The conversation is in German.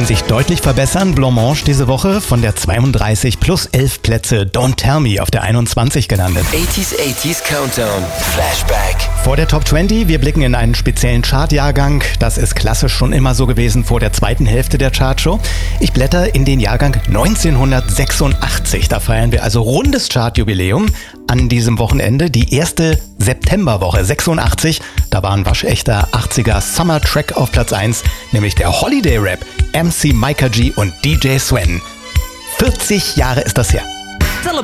sich deutlich verbessern. Blancmange diese Woche von der 32 plus 11 Plätze. Don't Tell Me auf der 21 gelandet. 80s Countdown. Flashback. Vor der Top 20, wir blicken in einen speziellen Chartjahrgang. Das ist klassisch schon immer so gewesen vor der zweiten Hälfte der Chartshow. Ich blätter in den Jahrgang 1986. Da feiern wir also rundes Chartjubiläum an diesem Wochenende. Die erste Septemberwoche 86. Da war ein waschechter 80er Summer Track auf Platz 1, nämlich der Holiday Rap, MC Micah G und DJ Sven. 40 Jahre ist das her.